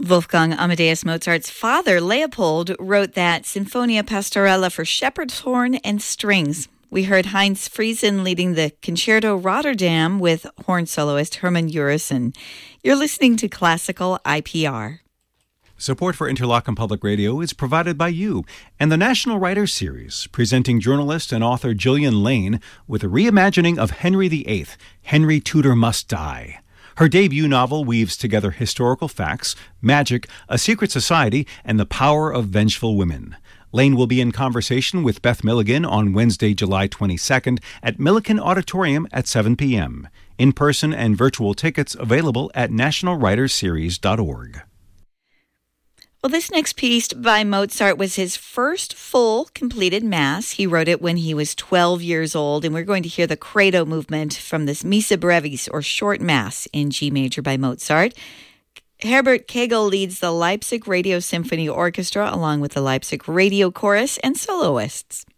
Wolfgang Amadeus Mozart's father, Leopold, wrote that Sinfonia Pastorella for shepherd's horn and strings. We heard Heinz Friesen leading the Concerto Rotterdam with horn soloist Herman Jurissen. You're listening to Classical IPR. Support for Interlochen Public Radio is provided by you and the National Writers Series, presenting journalist and author Gillian Lane with a reimagining of Henry VIII, Henry Tudor Must Die. Her debut novel weaves together historical facts, magic, a secret society, and the power of vengeful women. Lane will be in conversation with Beth Milligan on Wednesday, July 22nd at Millikan Auditorium at 7 p.m. In-person and virtual tickets available at nationalwritersseries.org. Well, this next piece by Mozart was his first full completed mass. He wrote it when he was 12 years old, and we're going to hear the Credo movement from this Missa Brevis, or short mass, in G major by Mozart. Herbert Kegel leads the Leipzig Radio Symphony Orchestra along with the Leipzig Radio Chorus and soloists.